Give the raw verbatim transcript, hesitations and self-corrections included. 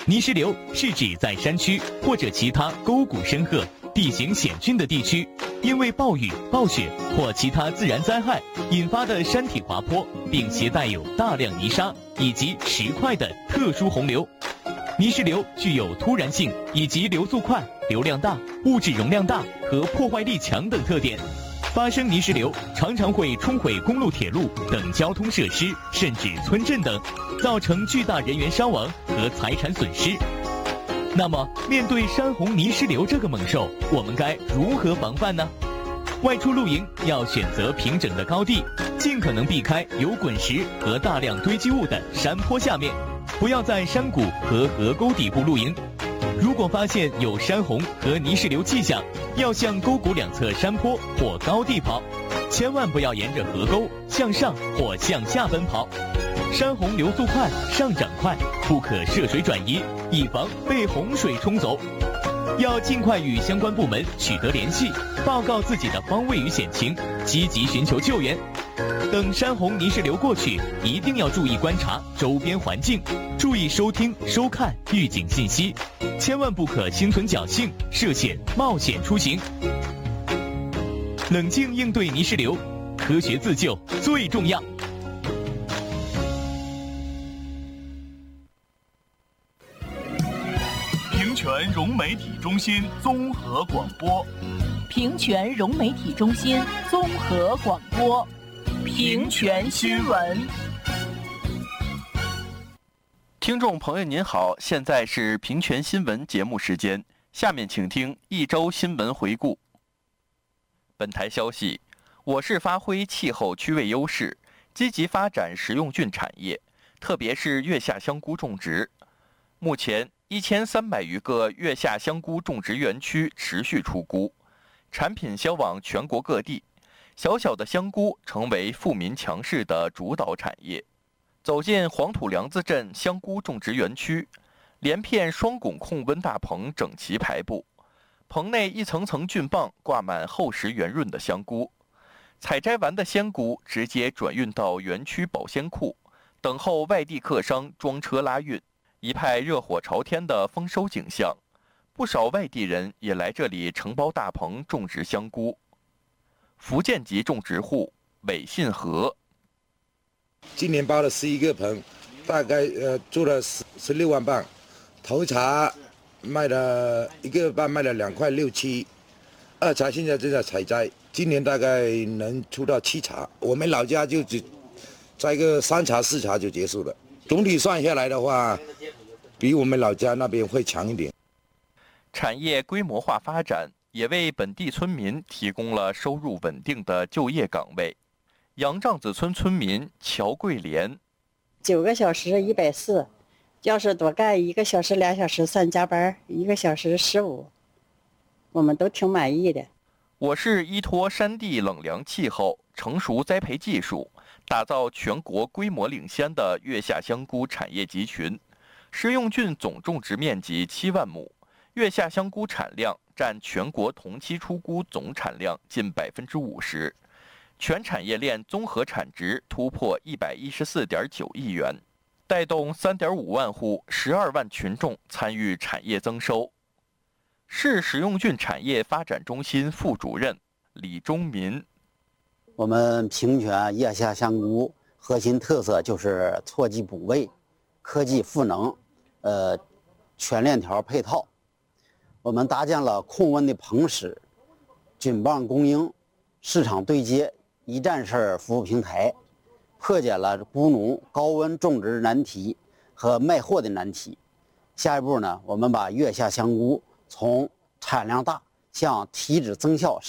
泥石流是指在山区或者其他沟谷深壑、地形险峻的地区，因为暴雨、暴雪或其他自然灾害引发的山体滑坡，并携带有大量泥沙以及石块的特殊洪流。泥石流具有突然性以及流速快、流量大、物质容量大和破坏力强等特点。发生泥石流常常会冲毁公路、铁路等交通设施，甚至村镇等，造成巨大人员伤亡和财产损失。那么，面对山洪泥石流这个猛兽，我们该如何防范呢？外出露营要选择平整的高地，尽可能避开有滚石和大量堆积物的山坡下面，不要在山谷和河沟底部露营。如果发现有山洪和泥石流迹象，要向沟谷两侧山坡或高地跑，千万不要沿着河沟向上或向下奔跑。山洪流速快，上涨快，不可涉水转移，以防被洪水冲走。要尽快与相关部门取得联系，报告自己的方位与险情，积极寻求救援。等山洪泥石流过去，一定要注意观察周边环境，注意收听收看预警信息，千万不可心存侥幸涉险冒险出行。冷静应对泥石流，科学自救最重要。 平泉融媒体中心综合广播， 平泉融媒体中心综合广播，平泉新闻。 听众朋友您好，现在是平泉新闻节目时间，下面请听一周新闻回顾。本台消息，我市发挥气候区位优势，积极发展食用菌产业，特别是月下香菇种植。目前一千三百余个月下香菇种植园区持续出菇，产品销往全国各地，小小的香菇成为富民强势的主导产业。走进黄土梁子镇香菇种植园区，连片双拱控温大棚整齐排布，棚内一层层菌棒挂满厚实圆润的香菇。采摘完的鲜菇直接转运到园区保鲜库，等候外地客商装车拉运，一派热火朝天的丰收景象。不少外地人也来这里承包大棚种植香菇。福建籍种植户韦信和， 今年包了十一个棚，大概呃做了十十六万磅，头茬卖了一个半卖了两块六七，二茬现在正在采摘，今年大概能出到七茬。我们老家就只摘个三茬四茬就结束了，总体算下来的话，比我们老家那边会强一点。 产业规模化发展也为本地村民提供了收入稳定的就业岗位。杨帐子村村民乔桂莲， 九个小时一百四，要是多干一个小时两小时算加班，一个小时十五，我们都挺满意的。 我市依托山地冷凉气候、成熟栽培技术，打造全国规模领先的月下香菇产业集群，食用菌总种植面积七万亩。月下香菇产量占全国同期出菇总产量近百分之五十，全产业链综合产值突破一百一十四点九亿元，带动三点五万户、十二万群众参与产业增收。市食用菌产业发展中心副主任李忠民， 我们平泉月下香菇核心特色就是错季补位、科技赋能，呃，全链条配套。我们搭建了控温的棚室、菌棒供应、市场对接一站式服务平台，破解了菇农高温种植难题和卖货的难题。下一步呢，我们把月下香菇从产量大向体质增效